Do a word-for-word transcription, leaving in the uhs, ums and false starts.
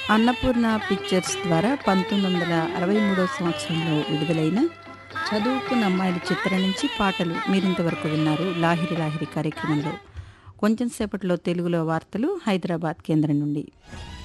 Annapurna pictures ద్వారా పంతొమ్మిది వందల అరవై మూడో సంవత్సరంలో విడుదలైన చదువుకున్న అమ్మాయిల చిత్రం నుంచి పాటలు మీరింతవరకు విన్నారు లాహిరి లాహిరి కార్యక్రమంలో. కొంచెం సేపట్లో తెలుగులో వార్తలు హైదరాబాద్ కేంద్రం నుండి.